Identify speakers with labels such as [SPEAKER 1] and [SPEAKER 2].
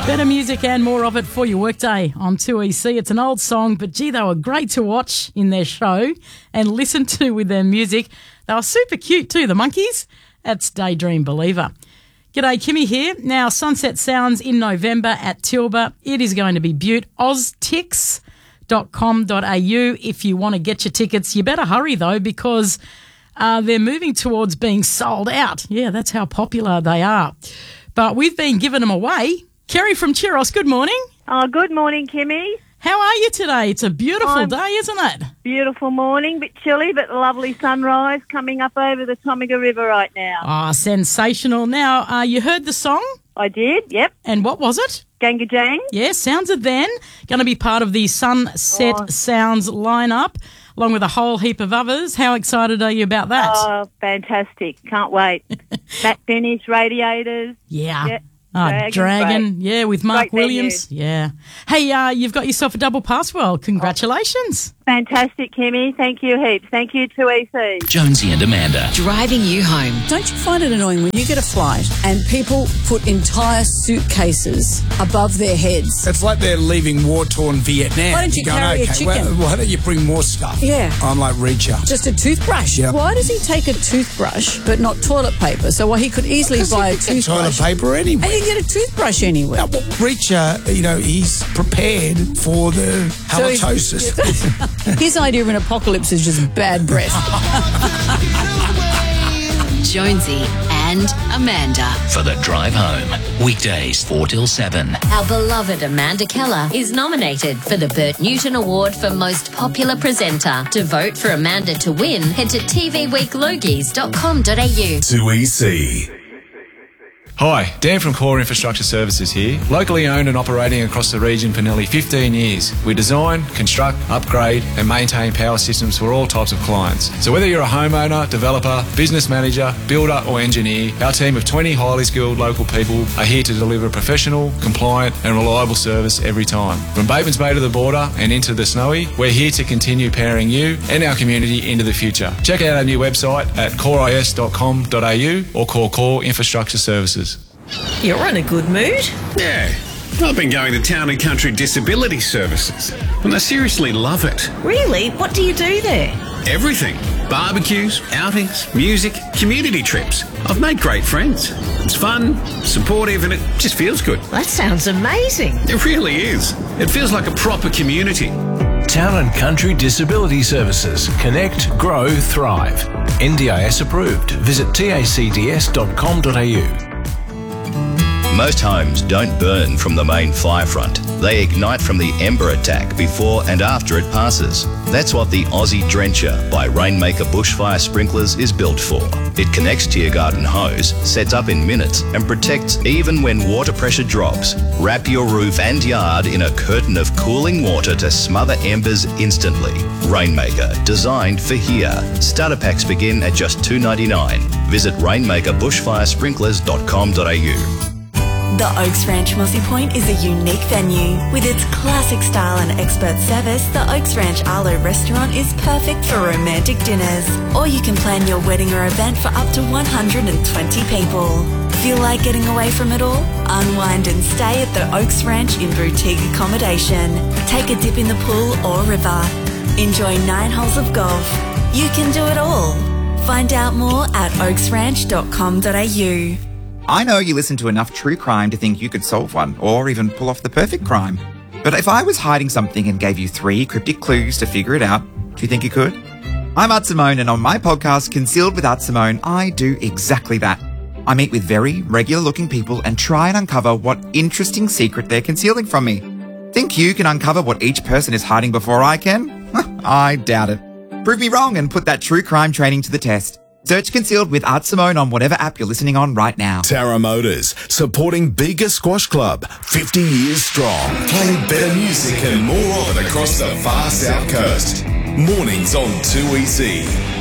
[SPEAKER 1] Better music and more of it for your workday on 2EC. It's an old song, but gee, they were great to watch in their show and listen to with their music. They were super cute too, the Monkeys. That's Daydream Believer. G'day, Kimmy here. Now, Sunset Sounds in November at Tilba. It is going to be beaut. oztix.com.au. If you want to get your tickets, you better hurry though, because they're moving towards being sold out. Yeah, that's how popular they are. But we've been giving them away. Kerry from Chiros, good morning.
[SPEAKER 2] Oh, good morning, Kimmy.
[SPEAKER 1] How are you today? It's a beautiful day, isn't it?
[SPEAKER 2] Beautiful morning, bit chilly, but lovely sunrise coming up over the Tomiga River right now.
[SPEAKER 1] Oh, sensational. Now, you heard the song?
[SPEAKER 2] I did, yep.
[SPEAKER 1] And what was it?
[SPEAKER 2] Ganga Jang.
[SPEAKER 1] Yeah, Sounds of Then. Going to be part of the Sunset Sounds lineup, along with a whole heap of others. How excited are you about that?
[SPEAKER 2] Oh, fantastic. Can't wait. Matt Finish, Radiators.
[SPEAKER 1] Yeah.
[SPEAKER 2] Yep.
[SPEAKER 1] Dragon, yeah, with Mark
[SPEAKER 2] Great
[SPEAKER 1] Williams.
[SPEAKER 2] venue.
[SPEAKER 1] Yeah. Hey, you've got yourself a double pass. Well, congratulations.
[SPEAKER 2] Fantastic, Kimmy. Thank you heaps. Thank you to EC.
[SPEAKER 3] Jonesy and Amanda.
[SPEAKER 4] Driving you home.
[SPEAKER 5] Don't you find it annoying when you get a flight and people put entire suitcases above their heads?
[SPEAKER 6] It's like they're leaving war-torn Vietnam.
[SPEAKER 5] Why don't you carry a chicken?
[SPEAKER 6] Well, why don't you bring more stuff?
[SPEAKER 5] Yeah.
[SPEAKER 6] I'm like Reacher.
[SPEAKER 5] Just a toothbrush.
[SPEAKER 6] Yep.
[SPEAKER 5] Why does he take a toothbrush but not toilet paper? So he could easily buy a toothbrush.
[SPEAKER 6] Toilet paper anyway.
[SPEAKER 5] And you can get a toothbrush anywhere.
[SPEAKER 6] Now, well, Reacher, he's prepared for the halitosis.
[SPEAKER 5] His idea of an apocalypse is just bad breath.
[SPEAKER 4] Jonesy and Amanda.
[SPEAKER 3] For the drive home. Weekdays 4 till 7.
[SPEAKER 4] Our beloved Amanda Keller is nominated for the Bert Newton Award for Most Popular Presenter. To vote for Amanda to win, head to tvweeklogies.com.au.
[SPEAKER 7] 2EC.
[SPEAKER 8] Hi, Dan from Core Infrastructure Services here. Locally owned and operating across the region for nearly 15 years. We design, construct, upgrade and maintain power systems for all types of clients. So whether you're a homeowner, developer, business manager, builder or engineer, our team of 20 highly skilled local people are here to deliver a professional, compliant and reliable service every time. From Batemans Bay to the border and into the Snowy, we're here to continue powering you and our community into the future. Check out our new website at coreis.com.au or call Core Infrastructure Services.
[SPEAKER 9] You're in a good mood.
[SPEAKER 10] Yeah. I've been going to Town and Country Disability Services, and I seriously love it.
[SPEAKER 9] Really? What do you do there?
[SPEAKER 10] Everything. Barbecues, outings, music, community trips. I've made great friends. It's fun, supportive, and it just feels good.
[SPEAKER 9] That sounds amazing.
[SPEAKER 10] It really is. It feels like a proper community.
[SPEAKER 7] Town and Country Disability Services. Connect, grow, thrive. NDIS approved. Visit tacds.com.au.
[SPEAKER 11] Most homes don't burn from the main fire front. They ignite from the ember attack before and after it passes. That's what the Aussie Drencher by Rainmaker Bushfire Sprinklers is built for. It connects to your garden hose, sets up in minutes and protects even when water pressure drops. Wrap your roof and yard in a curtain of cooling water to smother embers instantly. Rainmaker, designed for here. Starter packs begin at just $2.99. Visit rainmakerbushfiresprinklers.com.au.
[SPEAKER 12] The Oaks Ranch Mossy Point is a unique venue. With its classic style and expert service, the Oaks Ranch Arlo restaurant is perfect for romantic dinners. Or you can plan your wedding or event for up to 120 people. Feel like getting away from it all? Unwind and stay at the Oaks Ranch in boutique accommodation. Take a dip in the pool or river. Enjoy 9 holes of golf. You can do it all. Find out more at oaksranch.com.au.
[SPEAKER 13] I know you listen to enough true crime to think you could solve one, or even pull off the perfect crime. But if I was hiding something and gave you 3 cryptic clues to figure it out, do you think you could? I'm Art Simone, and on my podcast, Concealed with Art Simone, I do exactly that. I meet with very regular-looking people and try and uncover what interesting secret they're concealing from me. Think you can uncover what each person is hiding before I can? I doubt it. Prove me wrong and put that true crime training to the test. Search Concealed with Art Simone on whatever app you're listening on right now.
[SPEAKER 7] Tara Motors, supporting Bega Squash Club, 50 years strong. Playing better music and more of it across the far south coast. Mornings on 2EC.